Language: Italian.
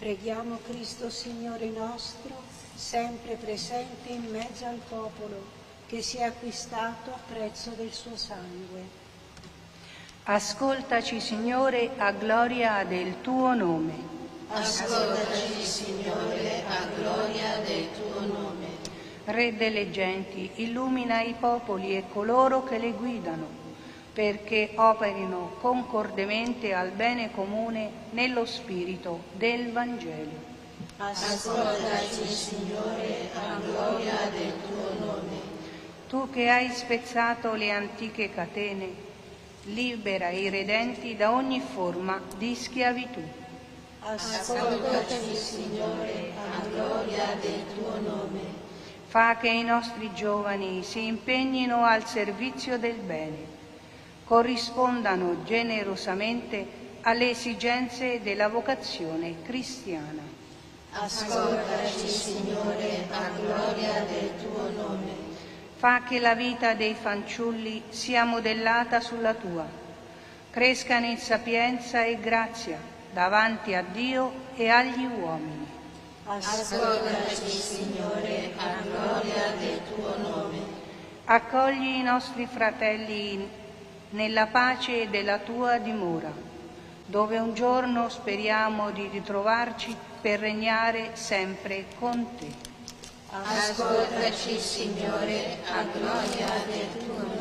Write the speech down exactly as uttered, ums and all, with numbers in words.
Preghiamo Cristo Signore nostro, sempre presente in mezzo al popolo, che si è acquistato a prezzo del suo sangue. Ascoltaci, Signore, a gloria del tuo nome. Ascoltaci, Signore, a gloria del tuo nome. Re delle genti, illumina i popoli e coloro che le guidano, perché operino concordemente al bene comune nello spirito del Vangelo. Ascoltaci, Signore, a gloria del tuo nome. Tu che hai spezzato le antiche catene, libera i redenti da ogni forma di schiavitù. Ascoltaci, Signore, a gloria del tuo nome. Fa che i nostri giovani si impegnino al servizio del bene, corrispondano generosamente alle esigenze della vocazione cristiana. Ascoltaci, Signore, a gloria del tuo nome. Fa che la vita dei fanciulli sia modellata sulla tua, crescano in sapienza e grazia davanti a Dio e agli uomini. Ascoltaci, Signore, a gloria del tuo nome. Accogli i nostri fratelli nella pace della tua dimora, dove un giorno speriamo di ritrovarci per regnare sempre con te. Ascoltaci, Signore, a gloria del tuo nome.